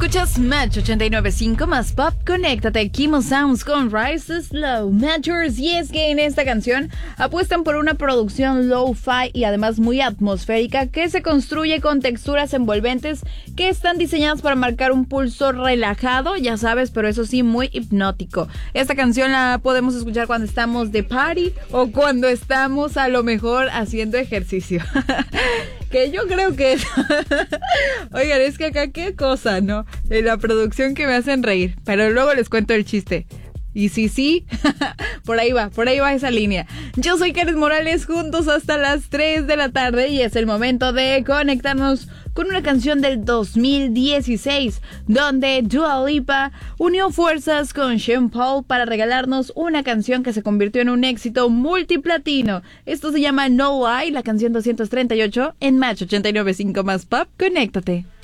Escuchas Match 89.5 más Pop. Conéctate. Kimo Sounds con Rise Slow Matchers. Y es que en esta canción apuestan por una producción lo-fi y además muy atmosférica que se construye con texturas envolventes que están diseñadas para marcar un pulso relajado, ya sabes, pero eso sí, muy hipnótico. Esta canción la podemos escuchar cuando estamos de party o cuando estamos a lo mejor haciendo ejercicio. Que yo creo que es... Oigan, es que acá qué cosa, ¿no? De la producción que me hacen reír. Pero luego les cuento el chiste. Y sí, por ahí va esa línea. Yo soy Karen Morales, juntos hasta las 3 de la tarde y es el momento de conectarnos con una canción del 2016, donde Dua Lipa unió fuerzas con Sean Paul para regalarnos una canción que se convirtió en un éxito multiplatino. Esto se llama No Lie, la canción 238 en Match 89.5 más Pop. Conéctate.